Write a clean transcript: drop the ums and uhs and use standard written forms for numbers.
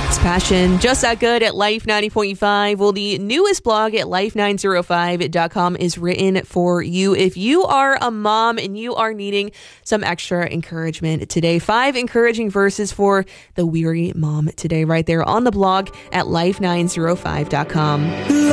Passion, just that good at Life 90.5. Well, the newest blog at life905.com is written for you. If you are a mom and you are needing some extra encouragement today, 5 encouraging verses for the weary mom today, right there on the blog at life905.com.